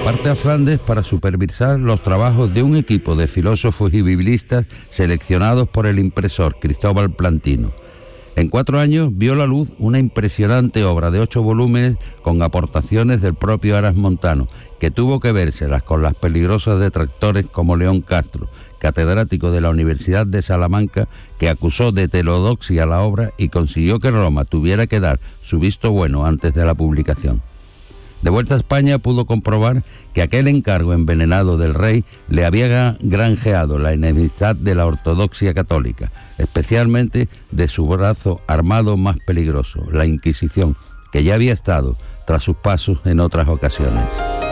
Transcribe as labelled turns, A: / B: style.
A: parte a Flandes para supervisar los trabajos de un equipo de filósofos y biblistas seleccionados por el impresor Cristóbal Plantino. En 4 años vio la luz una impresionante obra de 8 volúmenes con aportaciones del propio Aras Montano, que tuvo que vérselas con las peligrosas detractores como León Castro, catedrático de la Universidad de Salamanca, que acusó de heterodoxia la obra y consiguió que Roma tuviera que dar su visto bueno antes de la publicación. De vuelta a España pudo comprobar que aquel encargo envenenado del rey le había granjeado la enemistad de la ortodoxia católica, especialmente de su brazo armado más peligroso, la Inquisición, que ya había estado tras sus pasos en otras ocasiones.